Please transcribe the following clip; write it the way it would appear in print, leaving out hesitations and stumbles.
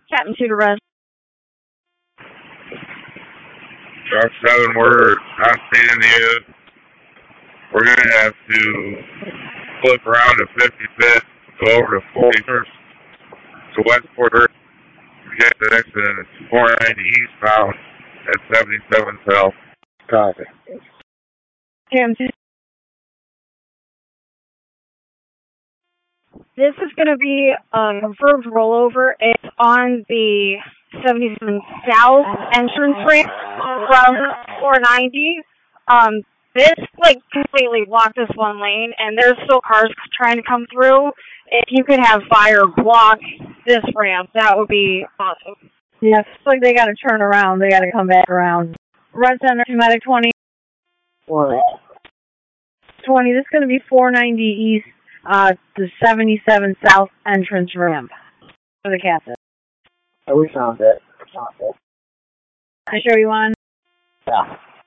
Captain to the rest. Truck 7, we're not seeing you. We're going to have to flip around to 55th, go over to 41st, to Westport. Get the next one, it's 490 eastbound at 77 south. Copy. This is going to be a confirmed rollover. It's on the 77 South entrance ramp from 490. This completely blocked this one lane, and there's still cars trying to come through. If you could have fire block this ramp, that would be awesome. Yeah, it's like they got to turn around. They got to come back around. Red Center, Medic 20. 20. This is going to be 490 east, the 77 South entrance ramp for the captain. Oh, we found it. I show you one? Yeah.